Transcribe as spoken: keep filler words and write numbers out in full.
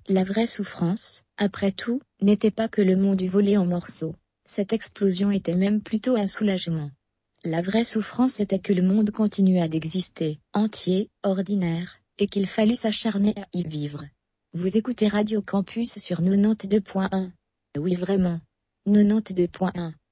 La vraie souffrance, après tout, n'était pas que le monde eût volé en morceaux. Cette explosion était même plutôt un soulagement. La vraie souffrance était que le monde continuât d'exister, entier, ordinaire, et qu'il fallût s'acharner à y vivre. Vous écoutez Radio Campus sur quatre-vingt-deux point un. Oui vraiment. quatre-vingt-deux point un.